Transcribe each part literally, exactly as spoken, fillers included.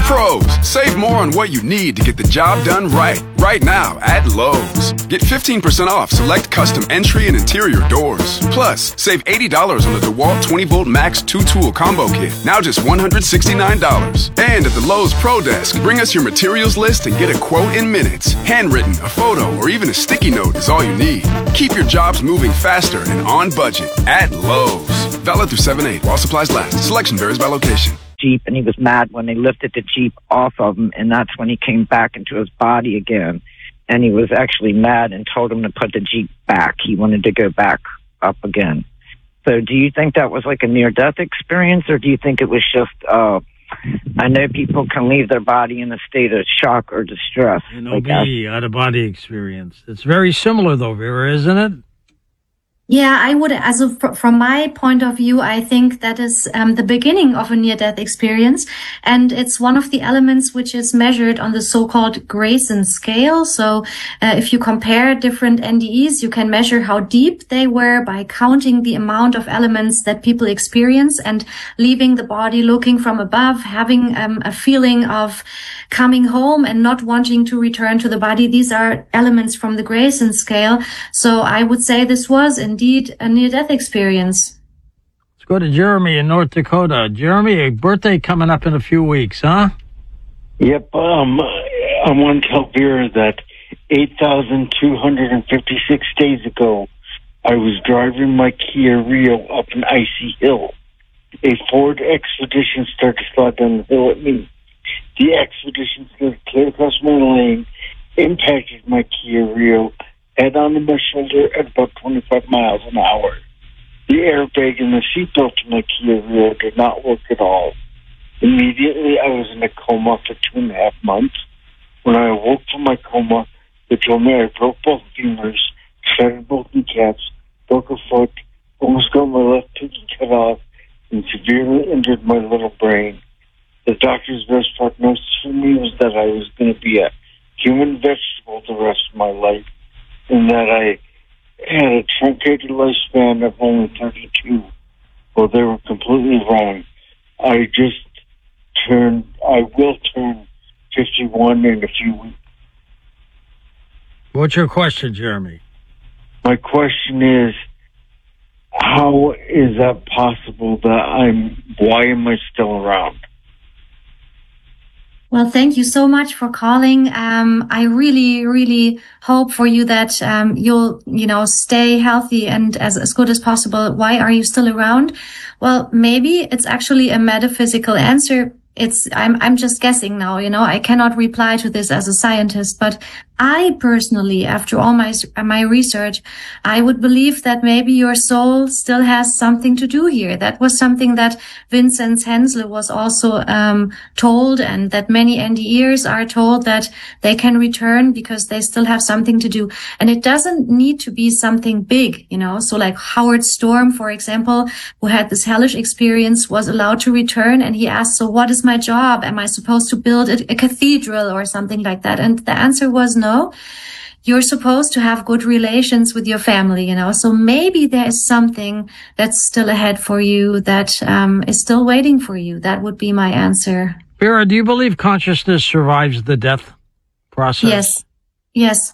Pros, save more on what you need to get the job done right. Right now at Lowe's. Get fifteen percent off select custom entry and interior doors. Plus, save eighty dollars on the DeWalt twenty volt Max two tool combo kit. Now just one hundred sixty-nine dollars. And at the Lowe's Pro Desk, bring us your materials list and get a quote in minutes. Handwritten, a photo, or even a sticky note is all you need. Keep your jobs moving faster and on budget at Lowe's. Valid through seven eight while supplies last. Selection varies by location. Jeep, and he was mad when they lifted the Jeep off of him, and that's when he came back into his body again. And he was actually mad and told him to put the Jeep back. He wanted to go back up again. So do you think that was like a near-death experience, or do you think it was just, uh, I know people can leave their body in a state of shock or distress. An O B, out-of-body experience. It's very similar, though, Vera, isn't it? Yeah, I would, as of, from my point of view, I think that is um, the beginning of a near-death experience. And it's one of the elements which is measured on the so-called Grayson scale. So uh, if you compare different N D Es, you can measure how deep they were by counting the amount of elements that people experience and leaving the body looking from above, having um, a feeling of coming home and not wanting to return to the body. These are elements from the Grayson scale. So I would say this was in indeed a near-death experience. Let's go to Jeremy in North Dakota. Jeremy, a birthday coming up in a few weeks, huh? Yep. Um, I want to tell Vera that eight thousand two hundred fifty-six days ago, I was driving my Kia Rio up an icy hill. A Ford Expedition started to slide down the hill at me. The Expedition slid clear across my lane, impacted my Kia Rio, head onto my shoulder at about twenty-five miles an hour. The airbag and the seatbelt in my Kia Rio did not work at all. Immediately, I was in a coma for two and a half months. When I awoke from my coma, they told me I broke both femurs, shattered both kneecaps, broke a foot, almost got my left pinky cut off, and severely injured my little brain. The doctor's best prognosis for me was that I was going to be a human vegetable the rest of my life, and that I had a truncated lifespan of only thirty-two. Well, they were completely wrong. I just turned, I will turn fifty-one in a few weeks. What's your question, Jeremy? My question is, how is that possible that I'm, why am I still around? Well, thank you so much for calling. Um, I really, really hope for you that um, you'll, you know, stay healthy and as, as good as possible. Why are you still around? Well, maybe it's actually a metaphysical answer. It's, I'm, I'm just guessing now, you know, I cannot reply to this as a scientist, but I personally, after all my, my research, I would believe that maybe your soul still has something to do here. That was something that Vincenz Hensel was also, um, told, and that many N D Ers are told that they can return because they still have something to do. And it doesn't need to be something big, you know, so like Howard Storm, for example, who had this hellish experience, was allowed to return, and he asked, so what is my job? Am I supposed to build a, a cathedral or something like that? And the answer was no. No, you're supposed to have good relations with your family, you know, so maybe there is something that's still ahead for you that um, is still waiting for you. That would be my answer. Vera, do you believe consciousness survives the death process? Yes. Yes.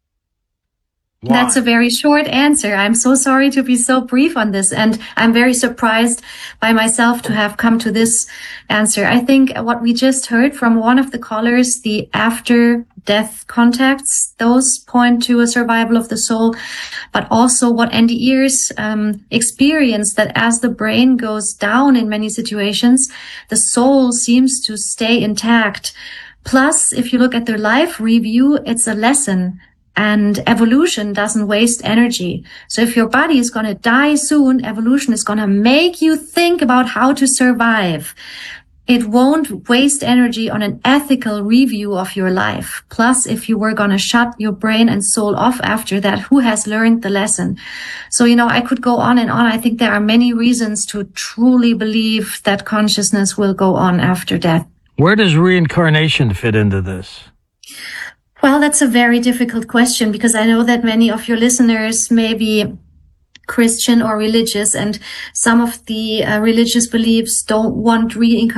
Why? That's a very short answer. I'm so sorry to be so brief on this, and I'm very surprised by myself to have come to this answer. I think what we just heard from one of the callers, the after-death contacts, those point to a survival of the soul, but also what N D Ers um, experience, that as the brain goes down in many situations, the soul seems to stay intact. Plus, if you look at their life review, it's a lesson. And evolution doesn't waste energy. So if your body is going to die soon, evolution is going to make you think about how to survive. It won't waste energy on an ethical review of your life. Plus, if you were going to shut your brain and soul off after that, who has learned the lesson? So, you know, I could go on and on. I think there are many reasons to truly believe that consciousness will go on after death. Where does reincarnation fit into this? Well, that's a very difficult question, because I know that many of your listeners may be Christian or religious, and some of the uh, religious beliefs don't want reincarnation.